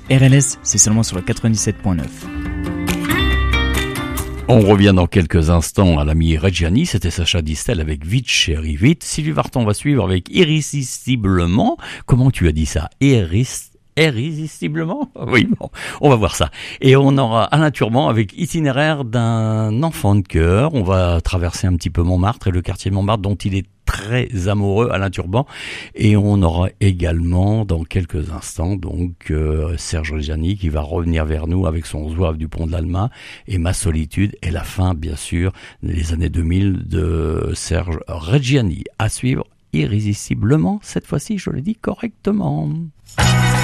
RLS, c'est seulement sur le 97.9. On revient dans quelques instants à l'ami Reggiani, c'était Sacha Distel avec Vite Chérie Vite. Sylvie Vartan va suivre avec Irrésistiblement. Comment tu as dit ça? Irrésistiblement? Oui, bon, on va voir ça. Et on aura Alain Turban avec Itinéraire d'un enfant de cœur. On va traverser un petit peu Montmartre et le quartier de Montmartre dont il est très amoureux, Alain Turban. Et on aura également dans quelques instants donc Serge Reggiani qui va revenir vers nous avec son Zouave du Pont de l'Alma et Ma Solitude et la fin bien sûr des années 2000 de Serge Reggiani. À suivre irrésistiblement, cette fois-ci je le dis correctement.